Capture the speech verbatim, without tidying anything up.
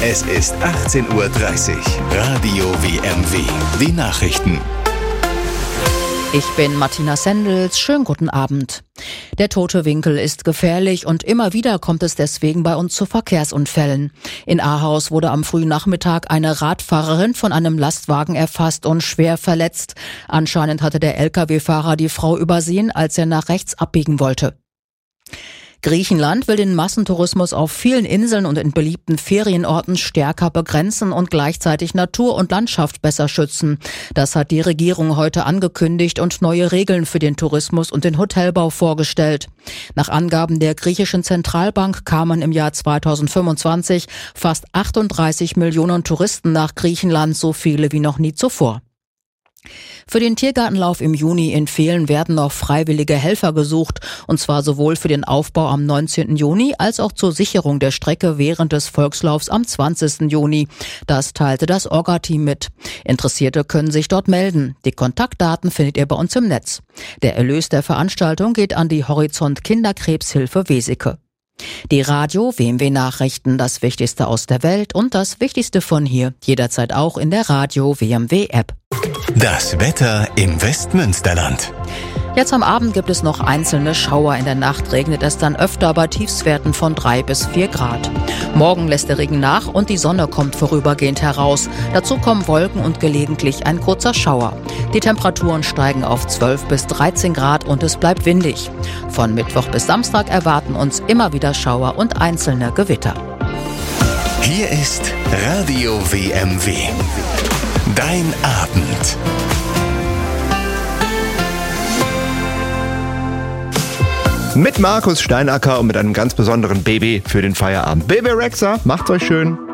Es ist achtzehn Uhr dreißig. Radio W M W. Die Nachrichten. Ich bin Martina Sendels. Schönen guten Abend. Der tote Winkel ist gefährlich und immer wieder kommt es deswegen bei uns zu Verkehrsunfällen. In Ahaus wurde am frühen Nachmittag eine Radfahrerin von einem Lastwagen erfasst und schwer verletzt. Anscheinend hatte der L K W-Fahrer die Frau übersehen, als er nach rechts abbiegen wollte. Griechenland will den Massentourismus auf vielen Inseln und in beliebten Ferienorten stärker begrenzen und gleichzeitig Natur und Landschaft besser schützen. Das hat die Regierung heute angekündigt und neue Regeln für den Tourismus und den Hotelbau vorgestellt. Nach Angaben der griechischen Zentralbank kamen im Jahr zweitausendfünfundzwanzig fast achtunddreißig Millionen Touristen nach Griechenland, so viele wie noch nie zuvor. Für den Tiergartenlauf im Juni in Vehlen werden noch freiwillige Helfer gesucht, und zwar sowohl für den Aufbau am neunzehnten Juni als auch zur Sicherung der Strecke während des Volkslaufs am zwanzigsten Juni. Das teilte das Orga-Team mit. Interessierte können sich dort melden. Die Kontaktdaten findet ihr bei uns im Netz. Der Erlös der Veranstaltung geht an die Horizont Kinderkrebshilfe Weseke. Die Radio W M W Nachrichten, das Wichtigste aus der Welt und das Wichtigste von hier, jederzeit auch in der Radio W M W App. Das Wetter im Westmünsterland. Jetzt am Abend gibt es noch einzelne Schauer. In der Nacht regnet es dann öfter bei Tiefstwerten von drei bis vier Grad. Morgen lässt der Regen nach und die Sonne kommt vorübergehend heraus. Dazu kommen Wolken und gelegentlich ein kurzer Schauer. Die Temperaturen steigen auf zwölf bis dreizehn Grad und es bleibt windig. Von Mittwoch bis Samstag erwarten uns immer wieder Schauer und einzelne Gewitter. Hier ist Radio W M W. Dein Abend. Mit Markus Steinacker und mit einem ganz besonderen Baby für den Feierabend. Baby Rexha, macht's euch schön.